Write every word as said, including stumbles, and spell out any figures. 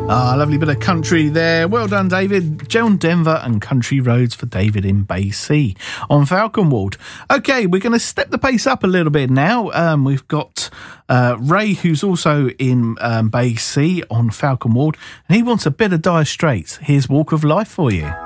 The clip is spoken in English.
Ah, lovely bit of country there. Well done, David. John Denver and Country Roads for David in Bay C on Falconwald. Okay, we're going to step the pace up a little bit now. Um, we've got uh, Ray, who's also in um, Bay C on Falconwald, and he wants a bit of Dire Straits. Here's Walk of Life for you.